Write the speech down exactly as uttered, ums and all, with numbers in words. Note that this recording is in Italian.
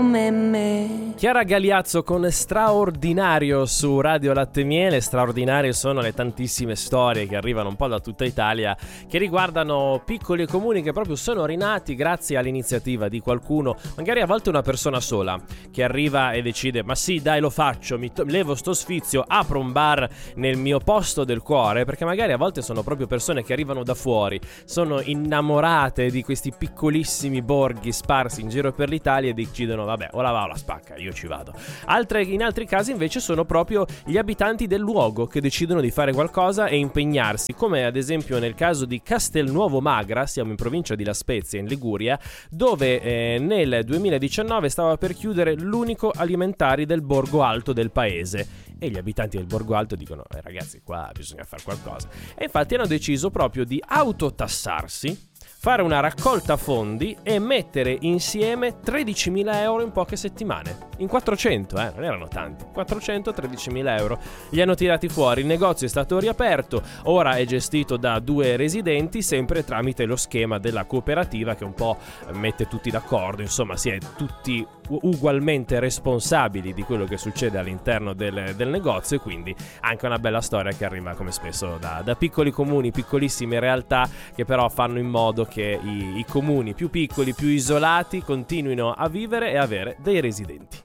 come me. Chiara Galiazzo con Straordinario su Radio Latte e Miele. Straordinarie sono le tantissime storie che arrivano un po' da tutta Italia, che riguardano piccoli comuni che proprio sono rinati grazie all'iniziativa di qualcuno, magari a volte una persona sola, che arriva e decide: ma sì, dai, lo faccio, mi to- levo sto sfizio, apro un bar nel mio posto del cuore. Perché magari a volte sono proprio persone che arrivano da fuori, sono innamorate di questi piccolissimi borghi sparsi in giro per l'Italia e decidono: vabbè, o la va o la spacca, io ci vado. Altre, in altri casi invece sono proprio gli abitanti del luogo che decidono di fare qualcosa e impegnarsi, come ad esempio nel caso di Castelnuovo Magra, siamo in provincia di La Spezia in Liguria, dove eh, nel duemiladiciannove stava per chiudere l'unico alimentari del Borgo Alto del paese. E gli abitanti del Borgo Alto dicono: eh, ragazzi, qua bisogna fare qualcosa. E infatti hanno deciso proprio di autotassarsi, fare una raccolta fondi e mettere insieme tredicimila euro in poche settimane. In quattrocento, eh, non erano tanti. quattrocento tredicimila euro. Li hanno tirati fuori, il negozio è stato riaperto, ora è gestito da due residenti, sempre tramite lo schema della cooperativa che un po' mette tutti d'accordo, insomma si è tutti ugualmente responsabili di quello che succede all'interno del, del negozio, e quindi anche una bella storia che arriva come spesso da, da piccoli comuni, piccolissime realtà che però fanno in modo che i, i comuni più piccoli, più isolati continuino a vivere e avere dei residenti.